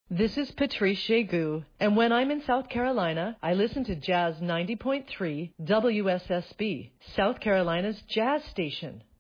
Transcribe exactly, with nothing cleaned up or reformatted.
This is Patrice Jegu, and when I'm in South Carolina, I listen to Jazz ninety point three W S S B, South Carolina's jazz station.